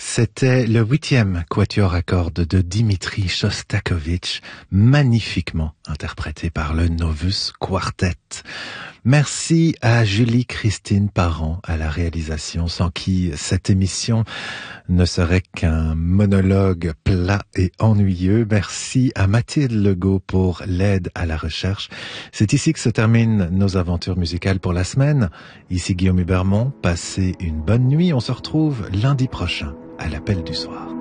C'était le 8e quatuor à cordes de Dimitri Shostakovich, magnifiquement interprété par le Novus Quartet. Merci à Julie-Christine Parent à la réalisation, sans qui cette émission ne serait qu'un monologue plat et ennuyeux. Merci à Mathilde Legault pour l'aide à la recherche. C'est ici que se terminent nos aventures musicales pour la semaine. Ici Guillaume Hubermont, passez une bonne nuit. On se retrouve lundi prochain à l'appel du soir.